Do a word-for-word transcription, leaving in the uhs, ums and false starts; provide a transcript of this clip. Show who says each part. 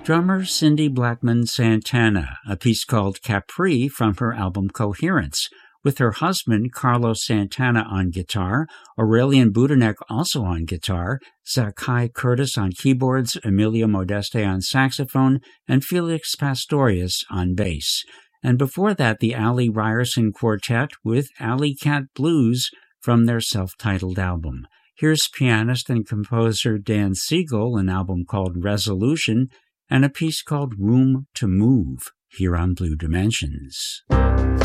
Speaker 1: Drummer Cindy Blackman Santana, a piece called Capri from her album Coherence, with her husband Carlos Santana on guitar, Aurelian Budenek also on guitar, Zakai Curtis on keyboards, Emilio Modeste on saxophone, and Felix Pastorius on bass. And before that, the Allie Ryerson Quartet with Alley Cat Blues from their self-titled album. Here's pianist and composer Dan Siegel, an album called Resolution, and a piece called Room to Move, here on Blue Dimensions.